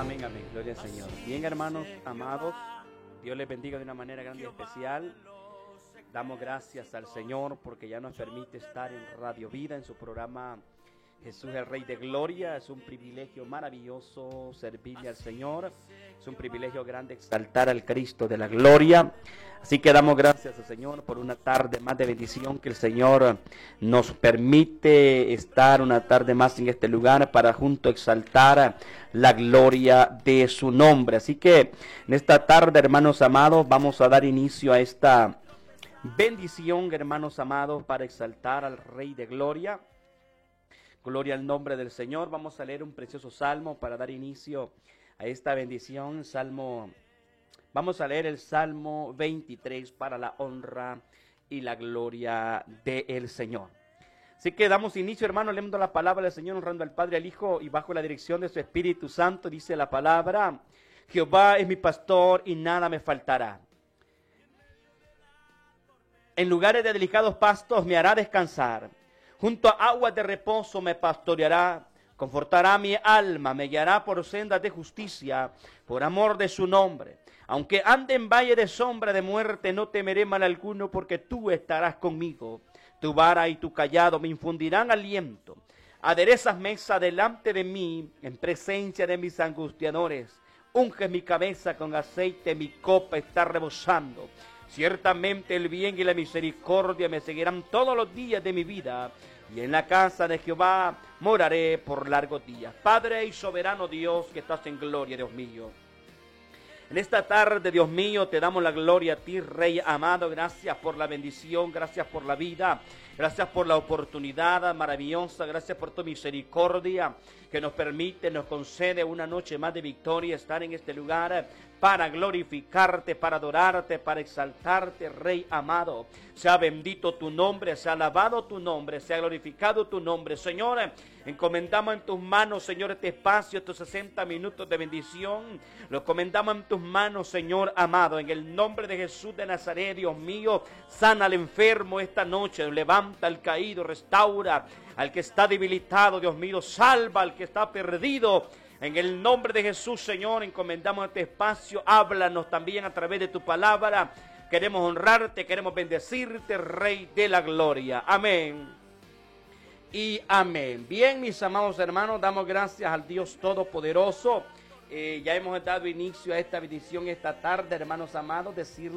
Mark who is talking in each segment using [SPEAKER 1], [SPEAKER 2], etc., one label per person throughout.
[SPEAKER 1] Amén, amén. Gloria al Señor. Bien, hermanos amados, Dios les bendiga de una manera grande y especial. Damos gracias al Señor porque ya nos permite estar en Radio Vida, en su programa Jesús el Rey de Gloria. Es un privilegio maravilloso servirle al Señor. Es un privilegio grande exaltar al Cristo de la gloria. Así que damos gracias al Señor por una tarde más de bendición que el Señor nos permite estar una tarde más en este lugar para juntos exaltar la gloria de su nombre. Así que en esta tarde, hermanos amados, vamos a dar inicio a esta bendición, hermanos amados, para exaltar al Rey de Gloria. Gloria al nombre del Señor. Vamos a leer un precioso salmo para dar inicio a esta bendición. Vamos a leer el Salmo 23 para la honra y la gloria del Señor. Así que damos inicio, hermanos, leyendo la palabra del Señor, honrando al Padre, al Hijo y bajo la dirección de su Espíritu Santo. Dice la palabra: Jehová es mi pastor y nada me faltará. En lugares de delicados pastos me hará descansar. Junto a aguas de reposo me pastoreará. Confortará mi alma, me guiará por sendas de justicia, por amor de su nombre. Aunque ande en valle de sombra de muerte, no temeré mal alguno, porque tú estarás conmigo. Tu vara y tu cayado me infundirán aliento. Aderezas mesa delante de mí, en presencia de mis angustiadores. Unges mi cabeza con aceite, mi copa está rebosando. Ciertamente el bien y la misericordia me seguirán todos los días de mi vida, y en la casa de Jehová moraré por largos días. Padre y soberano Dios, que estás en gloria, Dios mío. En esta tarde, Dios mío, te damos la gloria a ti, Rey amado. Gracias por la bendición, gracias por la vida, gracias por la oportunidad maravillosa, gracias por tu misericordia que nos permite, nos concede una noche más de victoria, estar en este lugar para glorificarte, para adorarte, para exaltarte, Rey amado. Sea bendito tu nombre, sea alabado tu nombre, sea glorificado tu nombre. Señor, encomendamos en tus manos, Señor, este espacio, estos 60 minutos de bendición. Lo encomendamos en tus manos, Señor amado, en el nombre de Jesús de Nazaret. Dios mío, sana al enfermo esta noche, levanta al caído, restaura al que está debilitado, Dios mío, salva al que está perdido. En el nombre de Jesús, Señor, encomendamos este espacio. Háblanos también a través de tu palabra. Queremos honrarte, queremos bendecirte, Rey de la gloria. Amén y amén. Bien, mis amados hermanos, damos gracias al Dios Todopoderoso. Ya hemos dado inicio a esta bendición esta tarde, hermanos amados.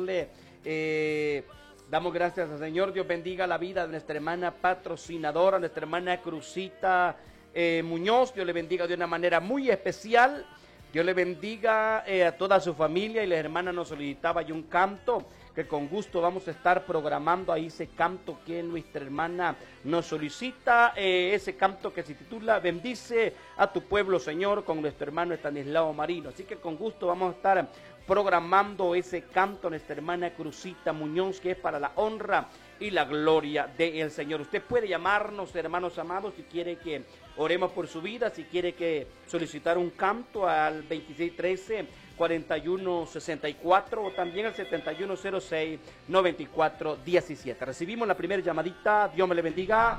[SPEAKER 1] Damos gracias al Señor. Dios bendiga la vida de nuestra hermana patrocinadora, nuestra hermana Crucita Muñoz. Dios le bendiga de una manera muy especial. Dios le bendiga a toda su familia. Y la hermana nos solicitaba ya un canto que con gusto vamos a estar programando ahí, ese canto que nuestra hermana nos solicita, ese canto que se titula Bendice a tu pueblo, Señor, con nuestro hermano Estanislao Marino. Así que con gusto vamos a estar programando ese canto, nuestra hermana Crucita Muñoz, que es para la honra y la gloria del Señor. Usted puede llamarnos, hermanos amados, si quiere que oremos por su vida, si quiere que solicitar un canto al 2613-4164 o también al 7106-9417. Recibimos la primera llamadita. Dios me le bendiga.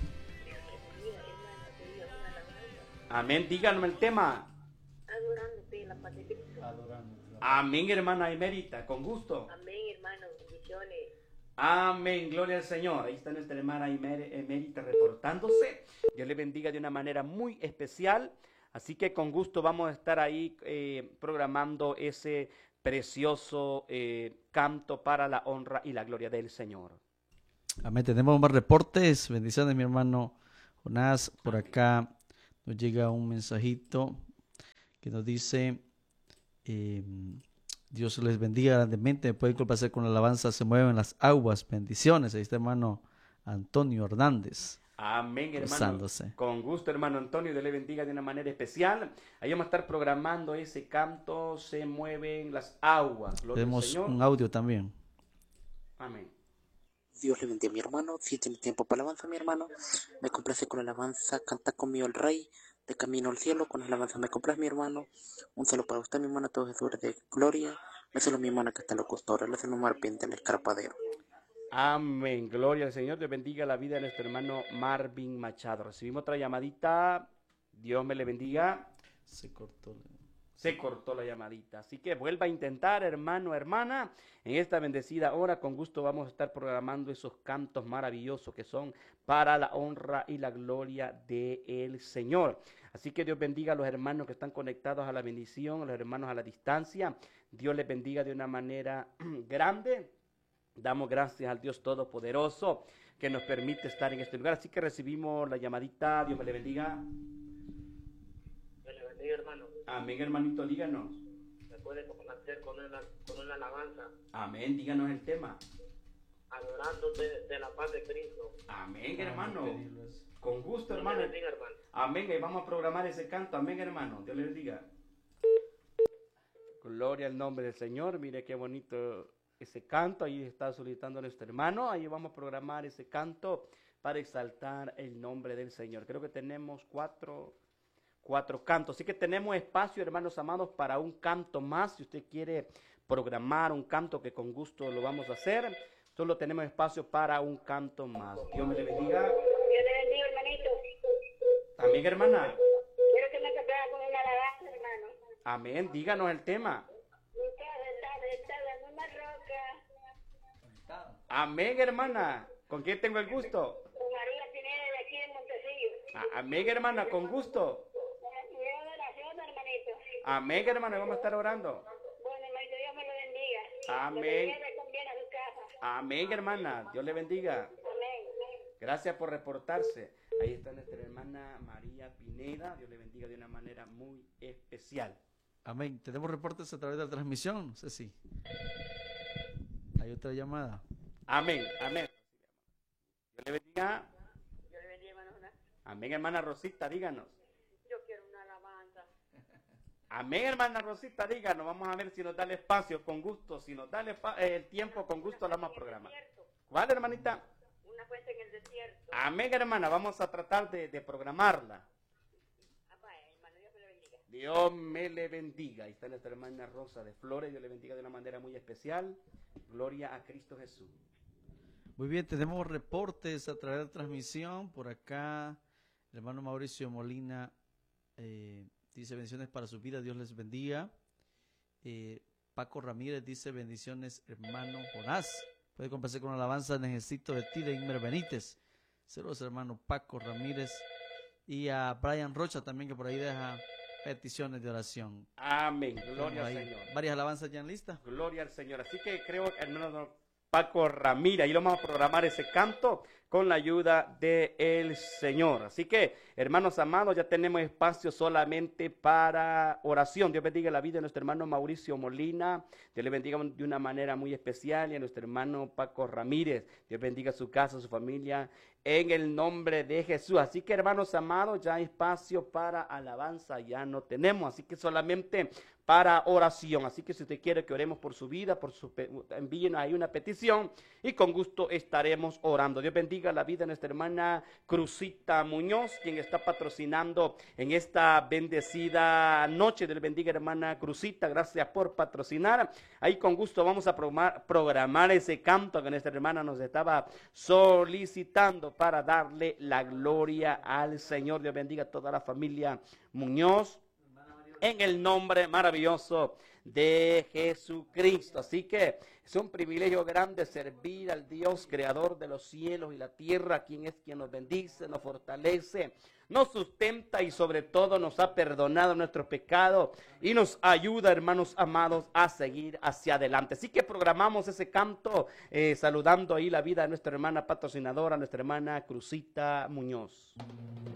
[SPEAKER 1] Amén. Díganme el tema.
[SPEAKER 2] Adorándote, la paz de Cristo.
[SPEAKER 1] Amén, hermana Emerita, con gusto.
[SPEAKER 2] Amén, hermano, bendiciones.
[SPEAKER 1] Amén, gloria al Señor. Ahí está nuestra hermana Emerita reportándose. Dios le bendiga de una manera muy especial. Así que con gusto vamos a estar ahí programando ese precioso canto para la honra y la gloria del Señor.
[SPEAKER 3] Amén. Tenemos más reportes. Bendiciones, mi hermano Jonás. Por acá nos llega un mensajito que nos dice: Dios les bendiga grandemente. Me puede complacer con la alabanza Se mueven las aguas. Bendiciones. Ahí está hermano Antonio Hernández.
[SPEAKER 1] Amén, hermano. Con gusto, hermano Antonio. Dios le bendiga de una manera especial. Ahí vamos a estar programando ese canto Se mueven las aguas.
[SPEAKER 3] Tenemos un audio también.
[SPEAKER 1] Amén.
[SPEAKER 4] Dios le bendiga a mi hermano. Si tiene tiempo para alabanza, mi hermano, me complace con la alabanza Canta conmigo el Rey, de camino al cielo. Con la alabanza me complace, mi hermano. Un saludo para usted, mi hermano, todo Jesús de gloria. Me saludo mi hermana que está en la costura. Le hacemos Marpín el escarpadero.
[SPEAKER 1] Amén, gloria al Señor. Dios bendiga la vida de nuestro hermano Marvin Machado. Recibimos otra llamadita. Dios me le bendiga.
[SPEAKER 3] Se cortó.
[SPEAKER 1] Se cortó la llamadita. Así que vuelva a intentar, hermano, hermana. En esta bendecida hora, con gusto vamos a estar programando esos cantos maravillosos que son para la honra y la gloria del Señor. Así que Dios bendiga a los hermanos que están conectados a la bendición, a los hermanos a la distancia. Dios les bendiga de una manera grande. Damos gracias al Dios Todopoderoso que nos permite estar en este lugar. Así que recibimos la llamadita. Dios me le bendiga.
[SPEAKER 2] Dios le bendiga, hermano.
[SPEAKER 1] Amén, hermanito, díganos.
[SPEAKER 2] ¿Me puede complacer con una alabanza?
[SPEAKER 1] Amén, díganos el tema.
[SPEAKER 2] Adorándote de la paz de Cristo.
[SPEAKER 1] Amén, hermano. Con gusto,
[SPEAKER 2] Dios
[SPEAKER 1] hermano.
[SPEAKER 2] le bendiga, hermano.
[SPEAKER 1] Amén, y vamos a programar ese canto. Amén, hermano. Dios le bendiga. Gloria al nombre del Señor. Mire qué bonito ese canto. Ahí está solicitando nuestro hermano. Ahí vamos a programar ese canto para exaltar el nombre del Señor. Creo que tenemos cuatro cantos. Así que tenemos espacio, hermanos amados, para un canto más. Si usted quiere programar un canto, que con gusto lo vamos a hacer. Solo tenemos espacio para un canto más. Dios me le bendiga.
[SPEAKER 2] Dios le bendiga, hermanito.
[SPEAKER 1] Amén, hermana.
[SPEAKER 2] Quiero que me complaga con una alabanza, hermano.
[SPEAKER 1] Amén. Díganos el tema.
[SPEAKER 2] Mi casa está en una roca.
[SPEAKER 1] Amén, hermana. ¿Con quién tengo el gusto?
[SPEAKER 2] Con María Pineda de aquí en Montecillo.
[SPEAKER 1] Amén, hermana. Con gusto.
[SPEAKER 2] Y oración, hermanito.
[SPEAKER 1] Amén, hermana. Vamos a estar orando.
[SPEAKER 2] Bueno, hermanito, Dios me lo bendiga.
[SPEAKER 1] Amén.
[SPEAKER 2] Le conviene a su casa.
[SPEAKER 1] Amén, hermana. Dios le bendiga.
[SPEAKER 2] Amén.
[SPEAKER 1] Gracias por reportarse. Ahí está nuestra hermana María Pineda. Dios le bendiga de una manera muy especial.
[SPEAKER 3] Amén. Tenemos reportes a través de la transmisión. No sé si hay otra llamada.
[SPEAKER 1] Amén, amén. Dios le bendiga.
[SPEAKER 2] Dios le bendiga, hermano.
[SPEAKER 1] Amén, hermana Rosita, díganos.
[SPEAKER 2] Yo quiero una alabanza.
[SPEAKER 1] Amén, hermana Rosita, díganos. Vamos a ver si nos da el espacio con gusto. Si nos da el tiempo con gusto, la vamos a programar. ¿Cuál, hermanita?
[SPEAKER 2] Una fuente en el desierto.
[SPEAKER 1] Amén, hermana. Vamos a tratar de programarla.
[SPEAKER 2] Hermano, Dios me lo bendiga.
[SPEAKER 1] Dios me le bendiga. Ahí está nuestra hermana Rosa de Flores. Dios le bendiga de una manera muy especial. Gloria a Cristo Jesús.
[SPEAKER 3] Muy bien, tenemos reportes a través de la transmisión. Por acá, el hermano Mauricio Molina dice bendiciones para su vida. Dios les bendiga. Paco Ramírez dice bendiciones, hermano Jonás. Puede complacer con una alabanza, necesito de ti, de Inmer Benítez. Saludos, hermano Paco Ramírez. Y a Brian Rocha también, que por ahí deja peticiones de oración.
[SPEAKER 1] Amén. Gloria al Señor.
[SPEAKER 3] Varias alabanzas ya en lista.
[SPEAKER 1] Gloria al Señor. Así que creo que hermano Paco Ramírez, ahí lo vamos a programar ese canto con la ayuda del Señor. Así que, hermanos amados, ya tenemos espacio solamente para oración. Dios bendiga la vida de nuestro hermano Mauricio Molina. Dios le bendiga de una manera muy especial. Y a nuestro hermano Paco Ramírez. Dios bendiga su casa, su familia, en el nombre de Jesús. Así que, hermanos amados, ya hay espacio para alabanza ya no tenemos. Así que solamente para oración. Así que si usted quiere que oremos por su vida, envíenos ahí una petición y con gusto estaremos orando. Dios bendiga la vida de nuestra hermana Cruzita Muñoz, quien está patrocinando en esta bendecida noche. Dios bendiga, hermana Cruzita, gracias por patrocinar. Ahí con gusto vamos a programar ese canto que nuestra hermana nos estaba solicitando para darle la gloria al Señor. Dios bendiga a toda la familia Muñoz, en el nombre maravilloso de Jesucristo. Así que es un privilegio grande servir al Dios creador de los cielos y la tierra, quien es quien nos bendice, nos fortalece, nos sustenta y sobre todo nos ha perdonado nuestros pecados y nos ayuda, hermanos amados, a seguir hacia adelante. Así que programamos ese canto saludando ahí la vida de nuestra hermana patrocinadora, nuestra hermana Cruzita Muñoz.